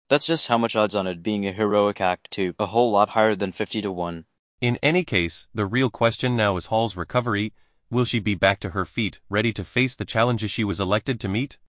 That's just how much odds on it being a heroic act, too. A whole lot higher than 50 to 1. In any case, the real question now is Hall's recovery. Will she be back to her feet, ready to face the challenges she was elected to meet?